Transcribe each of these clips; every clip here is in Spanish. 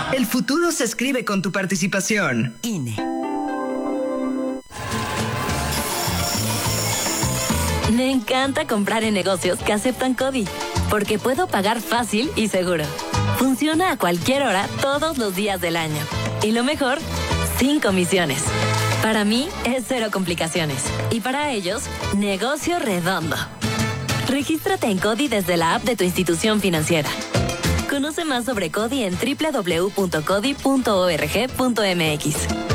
El futuro se escribe con tu participación. INE. Me encanta comprar en negocios que aceptan CODI, porque puedo pagar fácil y seguro. Funciona a cualquier hora, todos los días del año. Y lo mejor, sin comisiones. Para mí es cero complicaciones. Y para ellos, negocio redondo. Regístrate en CODI desde la app de tu institución financiera. Conoce más sobre CODI en www.codi.org.mx.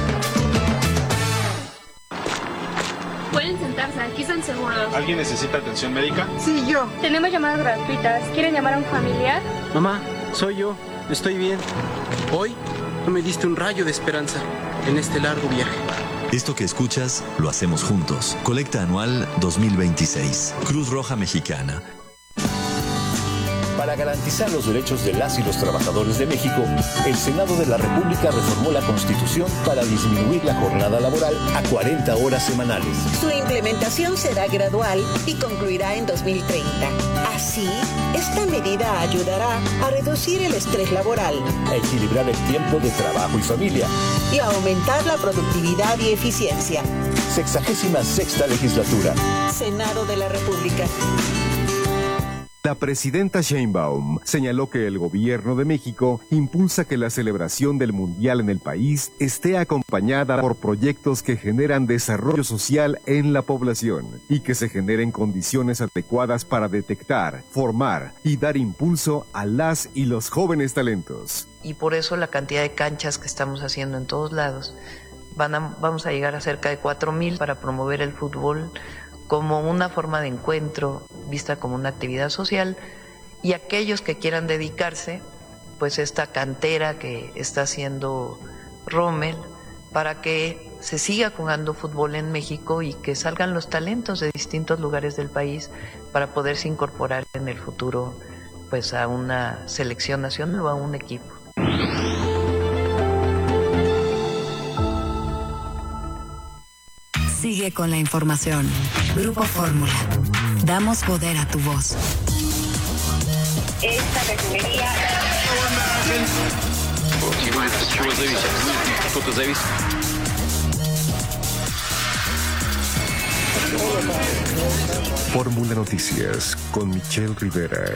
Pueden sentarse, aquí están seguros. ¿Alguien necesita atención médica? Sí, yo. Tenemos llamadas gratuitas. ¿Quieren llamar a un familiar? Mamá, soy yo. Estoy bien. Hoy tú me diste un rayo de esperanza en este largo viaje. Esto que escuchas, lo hacemos juntos. Colecta anual 2026. Cruz Roja Mexicana. Para garantizar los derechos de las y los trabajadores de México, el Senado de la República reformó la Constitución para disminuir la jornada laboral a 40 horas semanales. Su implementación será gradual y concluirá en 2030. Así, esta medida ayudará a reducir el estrés laboral, a equilibrar el tiempo de trabajo y familia y a aumentar la productividad y eficiencia. 66ª legislatura. Senado de la República. La presidenta Sheinbaum señaló que el gobierno de México impulsa que la celebración del Mundial en el país esté acompañada por proyectos que generan desarrollo social en la población y que se generen condiciones adecuadas para detectar, formar y dar impulso a las y los jóvenes talentos. Y por eso la cantidad de canchas que estamos haciendo en todos lados, vamos a llegar a cerca de 4,000 para promover el fútbol como una forma de encuentro, vista como una actividad social, y aquellos que quieran dedicarse, pues esta cantera que está haciendo Rommel, para que se siga jugando fútbol en México y que salgan los talentos de distintos lugares del país para poderse incorporar en el futuro pues a una selección nacional o a un equipo. Sigue con la información. Grupo Fórmula. Damos poder a tu voz. Esta refinería... Fórmula Noticias con Michelle Rivera.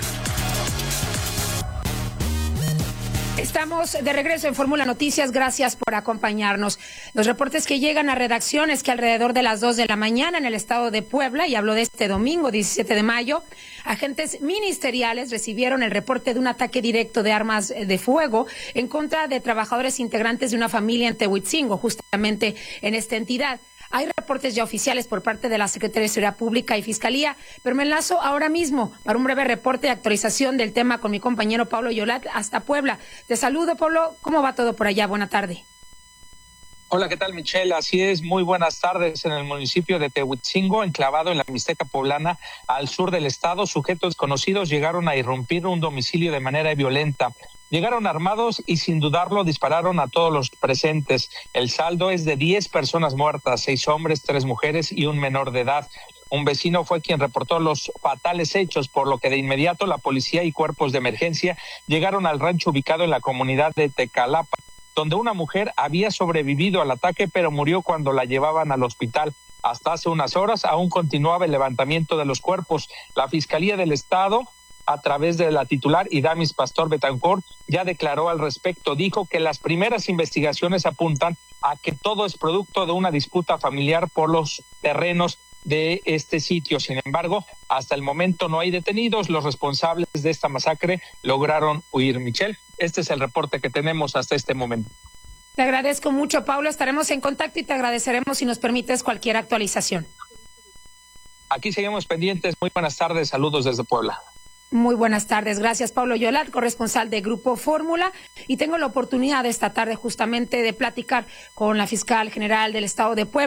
Estamos de regreso en Fórmula Noticias, gracias por acompañarnos. Los reportes que llegan a redacción es que alrededor de las 2 de la mañana en el estado de Puebla, y hablo de este domingo 17 de mayo, agentes ministeriales recibieron el reporte de un ataque directo de armas de fuego en contra de trabajadores integrantes de una familia en Tehuitzingo, justamente en esta entidad. Hay reportes ya oficiales por parte de la Secretaría de Seguridad Pública y Fiscalía, pero me enlazo ahora mismo para un breve reporte de actualización del tema con mi compañero Pablo Yolat hasta Puebla. Te saludo, Pablo. ¿Cómo va todo por allá? Buena tarde. Hola, ¿qué tal, Michelle? Así es, muy buenas tardes. En el municipio de Tehuitzingo, enclavado en la Mixteca poblana, al sur del estado, sujetos desconocidos llegaron a irrumpir un domicilio de manera violenta. Llegaron armados y sin dudarlo dispararon a todos los presentes. El saldo es de 10 personas muertas, 6 hombres, 3 mujeres y un menor de edad. Un vecino fue quien reportó los fatales hechos, por lo que de inmediato la policía y cuerpos de emergencia llegaron al rancho ubicado en la comunidad de Tecalapa, donde una mujer había sobrevivido al ataque, pero murió cuando la llevaban al hospital. Hasta hace unas horas aún continuaba el levantamiento de los cuerpos. La Fiscalía del Estado, a través de la titular Idamis Pastor Betancourt, ya declaró al respecto. Dijo que las primeras investigaciones apuntan a que todo es producto de una disputa familiar por los terrenos de este sitio. Sin embargo, hasta el momento no hay detenidos. Los responsables de esta masacre lograron huir. Michelle, este es el reporte que tenemos hasta este momento. Te agradezco mucho, Pablo. Estaremos en contacto y te agradeceremos si nos permites cualquier actualización. Aquí seguimos pendientes. Muy buenas tardes. Saludos desde Puebla. Muy buenas tardes. Gracias, Pablo Yolat, corresponsal de Grupo Fórmula. Y tengo la oportunidad esta tarde justamente de platicar con la fiscal general del estado de Puebla.